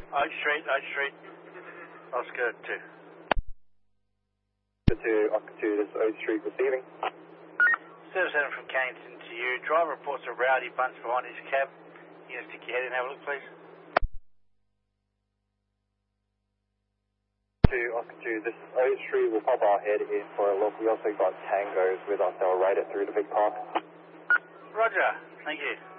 Oak Street. Oscar 2. Oscar 2, this is Oak Street receiving. Service center from Cannington to you. Driver reports a rowdy bunch behind his cab. You gonna stick your head in and have a look, please? Oscar 2, this is Oak Street. We'll pop our head in for a look. We also got tangos with us. They'll rate it through the big park. Roger. Thank you.